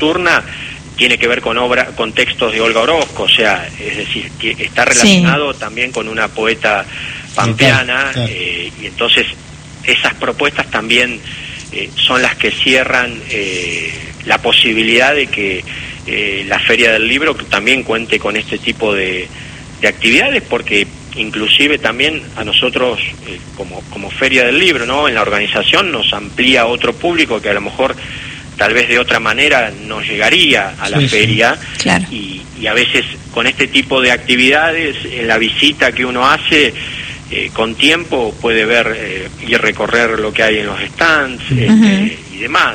nocturna tiene que ver con textos de Olga Orozco, o sea, es decir, está relacionado también con una poeta pampeana, claro. Y entonces esas propuestas también son las que cierran la posibilidad de que la Feria del Libro también cuente con este tipo de actividades, porque inclusive también a nosotros como Feria del Libro, ¿no?, en la organización nos amplía otro público que a lo mejor tal vez de otra manera no llegaría a la feria, claro. y a veces con este tipo de actividades, en la visita que uno hace, con tiempo puede ver y recorrer lo que hay en los stands, y demás,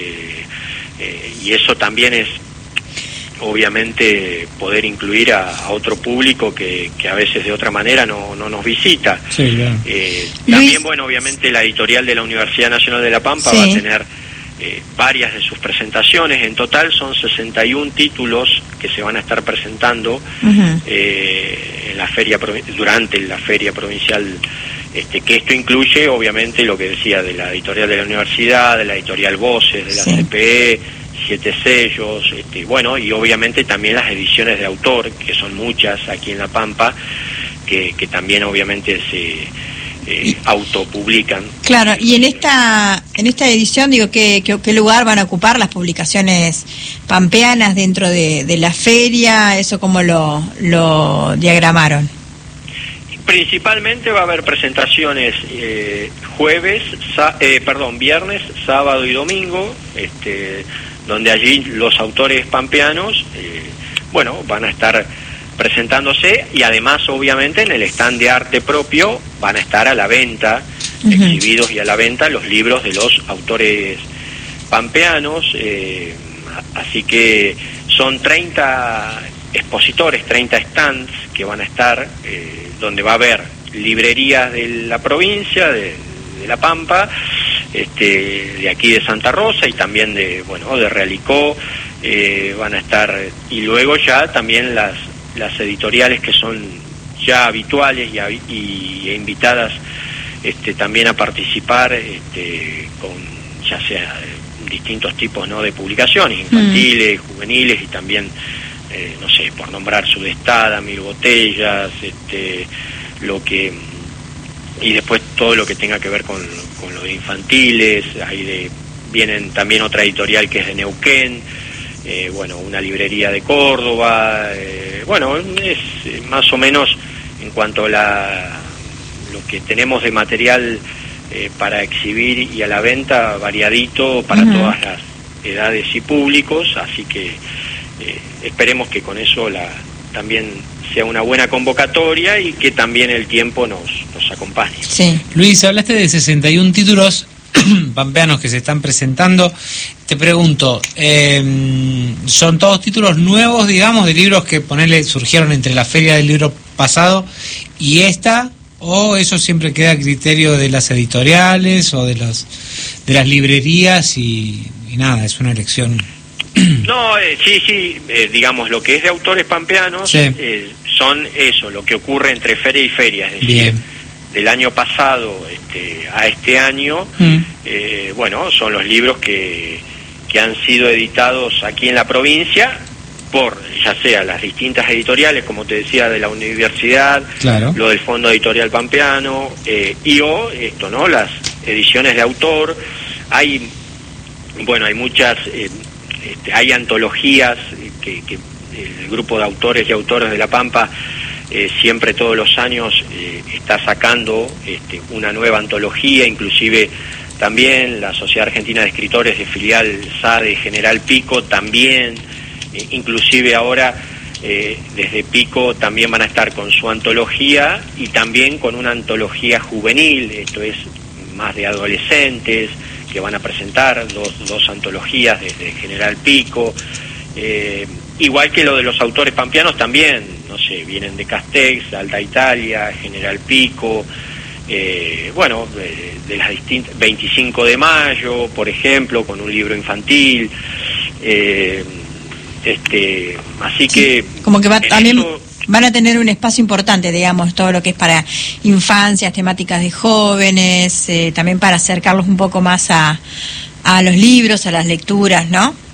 y eso también es obviamente poder incluir a otro público que a veces de otra manera no nos visita. Sí, claro. También, bueno, obviamente la editorial de la Universidad Nacional de La Pampa va a tener varias de sus presentaciones. En total son 61 títulos que se van a estar presentando en la feria, durante la feria provincial, que esto incluye obviamente lo que decía de la editorial de la universidad, de la editorial Voces, de la CPE, 7 sellos, bueno, y obviamente también las ediciones de autor, que son muchas aquí en La Pampa, que también obviamente se autopublican. Claro, y en esta edición, digo, ¿qué lugar van a ocupar las publicaciones pampeanas dentro de la feria? ¿Eso cómo lo diagramaron? Principalmente va a haber presentaciones viernes, sábado y domingo, donde allí los autores pampeanos, van a estar presentándose, y además obviamente en el stand de arte propio van a estar a la venta, exhibidos y a la venta los libros de los autores pampeanos, así que son 30 expositores, 30 stands que van a estar, donde va a haber librerías de la provincia, de La Pampa, de aquí de Santa Rosa y también de Realicó, van a estar, y luego ya también las editoriales que son ya habituales e invitadas también a participar, con ya sea distintos tipos, ¿no?, de publicaciones infantiles, juveniles, y también no sé, por nombrar Sudestada, Mil Botellas, y después todo lo que tenga que ver con lo de infantiles. Vienen también otra editorial que es de Neuquén, una librería de Córdoba, es más o menos en cuanto a lo que tenemos de material para exhibir y a la venta, variadito para todas las edades y públicos, así que esperemos que con eso también sea una buena convocatoria y que también el tiempo nos acompañe. Sí. Luis, hablaste de 61 títulos pampeanos que se están presentando. Te pregunto, ¿son todos títulos nuevos, digamos, de libros que surgieron entre la Feria del Libro pasado y esta, o eso siempre queda a criterio de las editoriales o de las librerías y nada, es una elección? No, sí, digamos, lo que es de autores pampeanos son eso, lo que ocurre entre feria y feria, es decir, del año pasado a este año, son los libros que han sido editados aquí en la provincia por, ya sea las distintas editoriales, como te decía, de la universidad, lo del Fondo Editorial Pampeano, las ediciones de autor. Hay muchas, hay antologías que el grupo de autores y autores de La Pampa siempre, todos los años, está sacando una nueva antología, inclusive también la Sociedad Argentina de Escritores de filial SADE General Pico también, inclusive ahora desde Pico también van a estar con su antología y también con una antología juvenil, esto es más de adolescentes, que van a presentar dos antologías desde General Pico, igual que lo de los autores pampeanos también, no sé, vienen de Castex, Alta Italia, General Pico, de las distintas, 25 de mayo, por ejemplo, con un libro infantil, así que como que también van a tener un espacio importante, digamos, todo lo que es para infancias, temáticas de jóvenes, también para acercarlos un poco más a los libros, a las lecturas, ¿no?